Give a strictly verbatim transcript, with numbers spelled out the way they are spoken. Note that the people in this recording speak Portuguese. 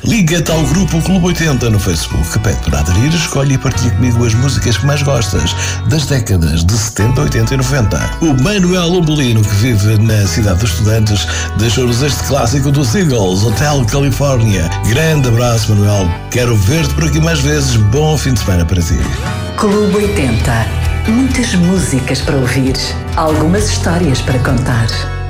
Liga-te ao grupo Clube oitenta no Facebook. Pede para aderir, escolhe e partilha comigo as músicas que mais gostas das décadas de setenta, oitenta e noventa. O Manuel Lombolino, que vive na cidade dos Estudantes, deixou-nos este clássico dos Eagles, Hotel California. Grande abraço, Manuel. Quero ver-te por aqui mais vezes. Bom fim de semana para ti. Clube oitenta. Muitas músicas para ouvir, algumas histórias para contar.